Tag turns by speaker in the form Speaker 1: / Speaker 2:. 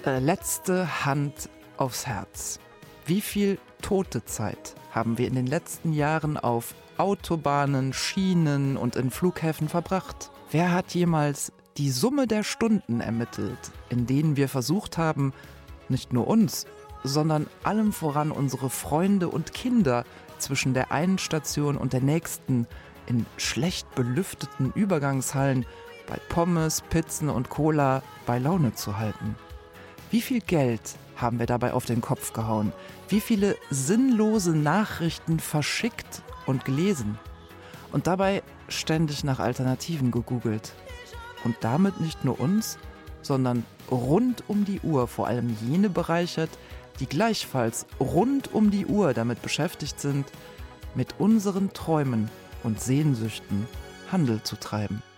Speaker 1: Letzte Hand aufs Herz. Wie viel tote Zeit haben wir in den letzten Jahren auf Autobahnen, Schienen und in Flughäfen verbracht? Wer hat jemals die Summe der Stunden ermittelt, in denen wir versucht haben, nicht nur uns, sondern allem voran unsere Freunde und Kinder zwischen der einen Station und der nächsten in schlecht belüfteten Übergangshallen bei Pommes, Pizzen und Cola bei Laune zu halten? Wie viel Geld haben wir dabei auf den Kopf gehauen? Wie viele sinnlose Nachrichten verschickt und gelesen? Und dabei ständig nach Alternativen gegoogelt. Und damit nicht nur uns, sondern rund um die Uhr vor allem jene bereichert, die gleichfalls rund um die Uhr damit beschäftigt sind, mit unseren Träumen und Sehnsüchten Handel zu treiben.